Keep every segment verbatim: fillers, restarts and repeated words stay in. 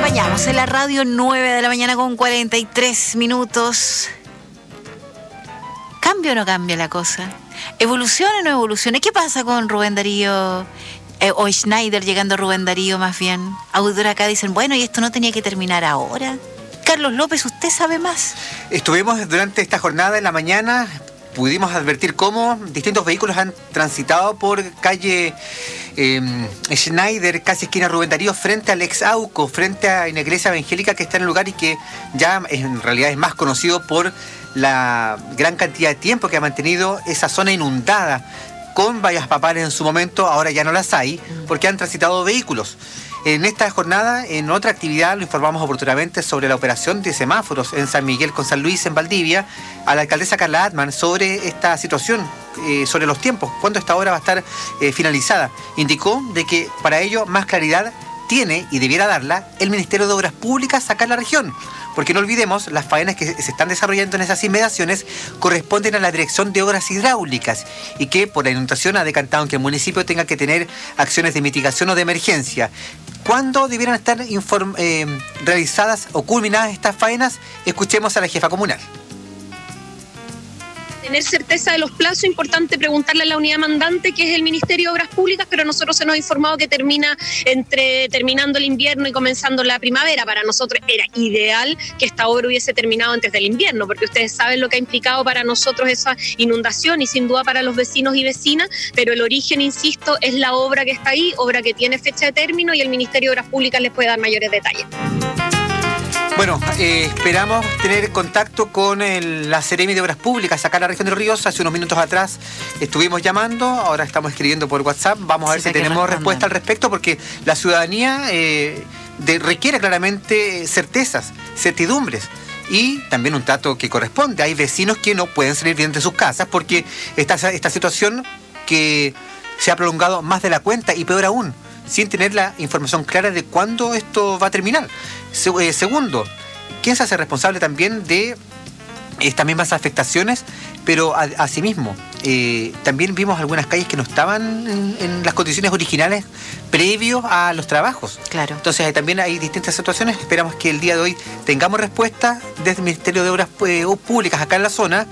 acompañamos en la radio, nueve de la mañana con cuarenta y tres minutos. ¿Cambia o no cambia la cosa? ¿Evoluciona o no evoluciona? ¿Qué pasa con Rubén Darío? Eh, o Schneider llegando a Rubén Darío más bien. Auditores acá dicen, bueno, ¿y esto no tenía que terminar ahora? Carlos López, ¿usted sabe más? Estuvimos durante esta jornada en la mañana, pudimos advertir cómo distintos vehículos han transitado por calle eh, Schneider, casi esquina Rubén Darío, frente al ex Auco, frente a una iglesia evangélica que está en el lugar y que ya en realidad es más conocido por la gran cantidad de tiempo que ha mantenido esa zona inundada con vallas papales en su momento. Ahora ya no las hay porque han transitado vehículos. En esta jornada, en otra actividad, lo informamos oportunamente sobre la operación de semáforos en San Miguel con San Luis, en Valdivia, a la alcaldesa Carla Atman sobre esta situación, eh, sobre los tiempos, cuándo esta obra va a estar eh, finalizada. Indicó de que para ello más claridad tiene y debiera darla el Ministerio de Obras Públicas acá en la región. Porque no olvidemos, las faenas que se están desarrollando en esas inmediaciones corresponden a la Dirección de Obras Hidráulicas y que por la inundación ha decantado en que el municipio tenga que tener acciones de mitigación o de emergencia. ¿Cuándo debieran estar inform- eh, realizadas o culminadas estas faenas? Escuchemos a la jefa comunal. Tener certeza de los plazos, importante preguntarle a la unidad mandante, que es el Ministerio de Obras Públicas, pero nosotros se nos ha informado que termina entre terminando el invierno y comenzando la primavera. Para nosotros era ideal que esta obra hubiese terminado antes del invierno, porque ustedes saben lo que ha implicado para nosotros esa inundación y sin duda para los vecinos y vecinas, pero el origen, insisto, es la obra que está ahí, obra que tiene fecha de término y el Ministerio de Obras Públicas les puede dar mayores detalles. Bueno, eh, esperamos tener contacto con el, la Seremi de Obras Públicas acá en la región de Los Ríos. Hace unos minutos atrás estuvimos llamando, ahora estamos escribiendo por WhatsApp. Vamos a ver sí, si tenemos respuesta al respecto, porque la ciudadanía eh, de, requiere claramente certezas, certidumbres. Y también un trato que corresponde. Hay vecinos que no pueden salir bien de sus casas porque esta, esta situación que se ha prolongado más de la cuenta y peor aún, sin tener la información clara de cuándo esto va a terminar. Se, eh, segundo, ¿quién se hace responsable también de estas mismas afectaciones? Pero a, asimismo, eh, también vimos algunas calles que no estaban en, en las condiciones originales previos a los trabajos. Claro. Entonces eh, también hay distintas situaciones. Esperamos que el día de hoy tengamos respuesta desde el Ministerio de Obras eh, Públicas acá en la zona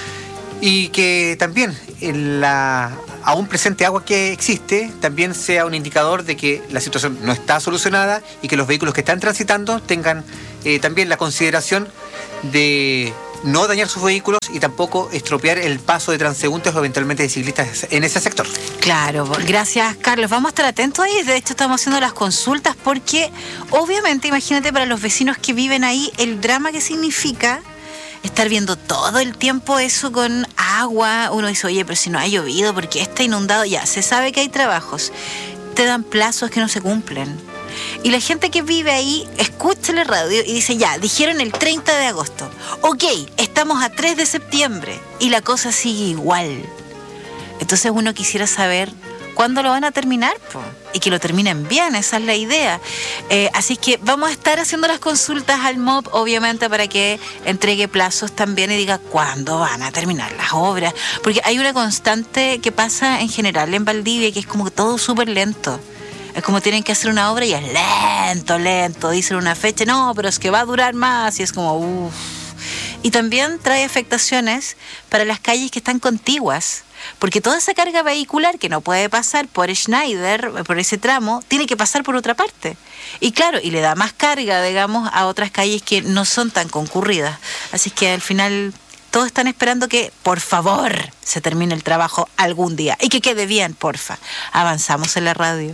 y que también en la aún presente agua que existe también sea un indicador de que la situación no está solucionada y que los vehículos que están transitando tengan eh, también la consideración de no dañar sus vehículos y tampoco estropear el paso de transeúntes o eventualmente de ciclistas en ese sector. Claro, gracias Carlos. Vamos a estar atentos ahí. De hecho estamos haciendo las consultas porque obviamente, imagínate, para los vecinos que viven ahí, el drama que significa estar viendo todo el tiempo eso con agua. Uno dice, oye, pero si no ha llovido, ¿por qué está inundado? Ya, se sabe que hay trabajos. Te dan plazos que no se cumplen. Y la gente que vive ahí escucha la radio y dice, ya, dijeron el treinta de agosto. Ok, estamos a tres de septiembre y la cosa sigue igual. Entonces uno quisiera saber cuándo lo van a terminar, po, y que lo terminen bien, esa es la idea. Eh, así que vamos a estar haciendo las consultas al M O P, obviamente, para que entregue plazos también y diga cuándo van a terminar las obras. Porque hay una constante que pasa en general en Valdivia, que es como todo súper lento. Es como tienen que hacer una obra y es lento, lento. Dicen una fecha, no, pero es que va a durar más. Y es como, uff. Y también trae afectaciones para las calles que están contiguas. Porque toda esa carga vehicular que no puede pasar por Schneider, por ese tramo, tiene que pasar por otra parte. Y claro, y le da más carga, digamos, a otras calles que no son tan concurridas. Así que al final todos están esperando que, por favor, se termine el trabajo algún día. Y que quede bien, porfa. Avanzamos en la radio.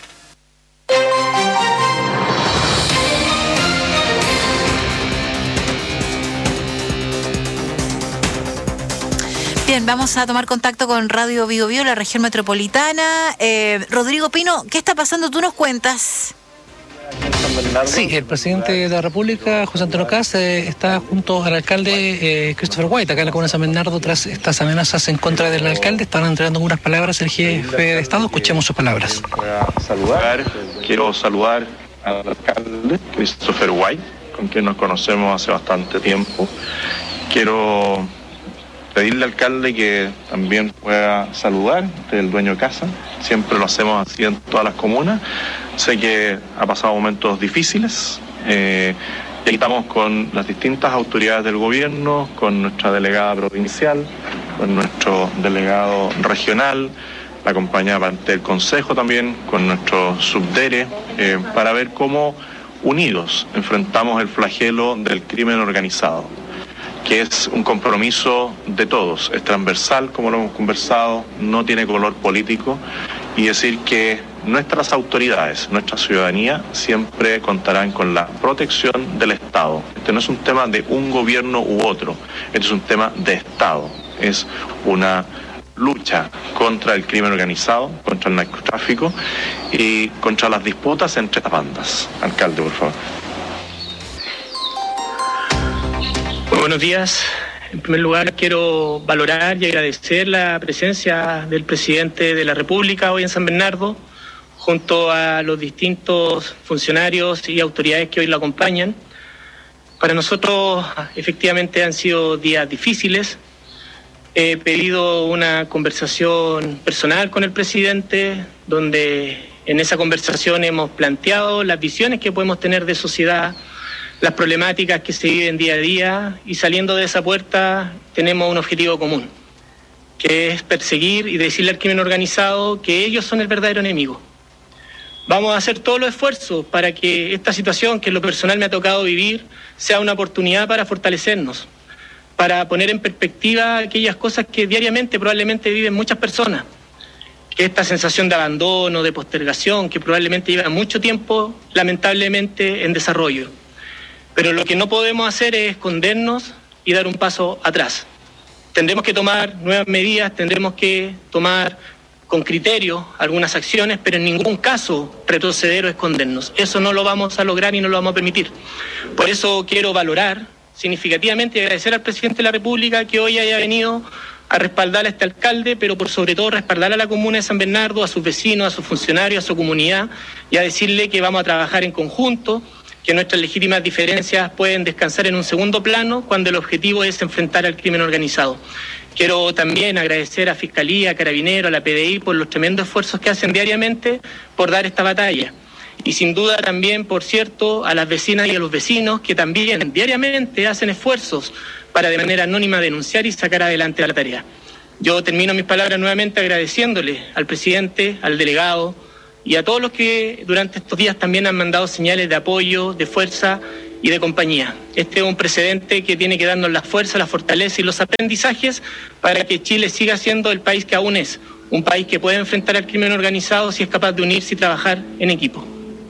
Bien, vamos a tomar contacto con Radio Bio Bio, la región metropolitana. Eh, Rodrigo Pino, ¿qué está pasando? Tú nos cuentas. Sí, el presidente de la República, José Antonio Kast, eh, está junto al alcalde eh, Christopher White, acá en la comuna de San Bernardo, tras estas amenazas en contra del alcalde. Están entregando unas palabras el jefe de Estado. Escuchemos sus palabras. Saludar, quiero saludar al alcalde Christopher White, con quien nos conocemos hace bastante tiempo. Quiero pedirle al alcalde que también pueda saludar, del dueño de casa. Siempre lo hacemos así en todas las comunas. Sé que ha pasado momentos difíciles, Eh, y estamos con las distintas autoridades del gobierno, con nuestra delegada provincial, con nuestro delegado regional, la compañía del Consejo también, con nuestro subdere, eh, para ver cómo unidos enfrentamos el flagelo del crimen organizado, que es un compromiso de todos, es transversal, como lo hemos conversado, no tiene color político, y decir que nuestras autoridades, nuestra ciudadanía, siempre contarán con la protección del Estado. Este no es un tema de un gobierno u otro, este es un tema de Estado, es una lucha contra el crimen organizado, contra el narcotráfico y contra las disputas entre las bandas. Alcalde, por favor. Muy buenos días. En primer lugar, quiero valorar y agradecer la presencia del presidente de la República hoy en San Bernardo, junto a los distintos funcionarios y autoridades que hoy lo acompañan. Para nosotros, efectivamente, han sido días difíciles. He pedido una conversación personal con el presidente, donde en esa conversación hemos planteado las visiones que podemos tener de sociedad, las problemáticas que se viven día a día, y saliendo de esa puerta tenemos un objetivo común, que es perseguir y decirle al crimen organizado que ellos son el verdadero enemigo. Vamos a hacer todos los esfuerzos para que esta situación, que en lo personal me ha tocado vivir, sea una oportunidad para fortalecernos, para poner en perspectiva aquellas cosas que diariamente probablemente viven muchas personas. Esta sensación de abandono, de postergación, que probablemente lleva mucho tiempo, lamentablemente, en desarrollo. Pero lo que no podemos hacer es escondernos y dar un paso atrás. Tendremos que tomar nuevas medidas, tendremos que tomar con criterio algunas acciones, pero en ningún caso retroceder o escondernos. Eso no lo vamos a lograr y no lo vamos a permitir. Por eso quiero valorar significativamente y agradecer al presidente de la República que hoy haya venido a respaldar a este alcalde, pero por sobre todo respaldar a la comuna de San Bernardo, a sus vecinos, a sus funcionarios, a su comunidad, y a decirle que vamos a trabajar en conjunto, que nuestras legítimas diferencias pueden descansar en un segundo plano cuando el objetivo es enfrentar al crimen organizado. Quiero también agradecer a Fiscalía, a Carabineros, a la P D I por los tremendos esfuerzos que hacen diariamente por dar esta batalla. Y sin duda también, por cierto, a las vecinas y a los vecinos que también diariamente hacen esfuerzos para de manera anónima denunciar y sacar adelante la tarea. Yo termino mis palabras nuevamente agradeciéndole al presidente, al delegado y a todos los que durante estos días también han mandado señales de apoyo, de fuerza y de compañía. Este es un precedente que tiene que darnos la fuerza, la fortaleza y los aprendizajes para que Chile siga siendo el país que aún es, un país que puede enfrentar al crimen organizado si es capaz de unirse y trabajar en equipo.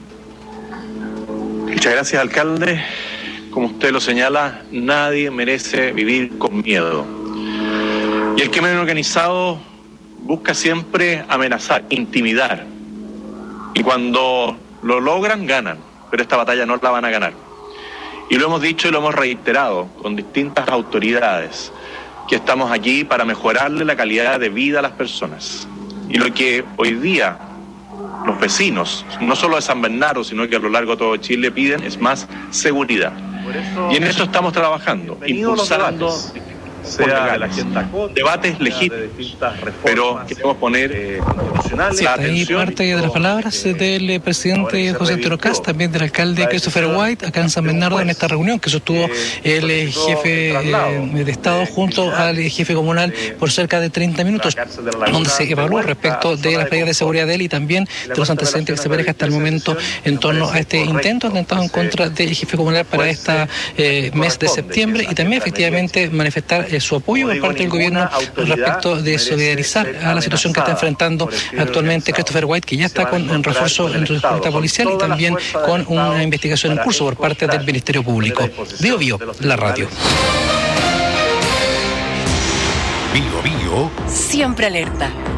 Muchas gracias, alcalde. Como usted lo señala, nadie merece vivir con miedo. Y el crimen organizado busca siempre amenazar, intimidar. Y cuando lo logran, ganan. Pero esta batalla no la van a ganar. Y lo hemos dicho y lo hemos reiterado con distintas autoridades, que estamos aquí para mejorarle la calidad de vida a las personas. Y lo que hoy día los vecinos, no solo de San Bernardo, sino que a lo largo de todo Chile piden, es más seguridad. Y en eso estamos trabajando, impulsando sea la agenda debates legítimos, pero queremos poner eh, sí, la atención. Ahí parte de las palabras del eh, presidente José Antonio Kast, también del alcalde Christopher White, acá en San Bernardo, en esta reunión que sostuvo el eh, jefe eh, de Estado junto al eh, jefe comunal por cerca de treinta minutos, donde se evaluó respecto de las medidas de seguridad de él y también de los antecedentes que se manejan hasta el momento en torno a este intento atentado en contra del jefe comunal para este eh, mes de septiembre, y también efectivamente manifestar eh, su apoyo por parte del gobierno respecto de solidarizar a la situación que está enfrentando actualmente Christopher White, que ya está con un refuerzo en su escolta policial y también con una investigación en curso por parte del Ministerio Público. Bio Bio, la radio. Bio Bio. Siempre alerta.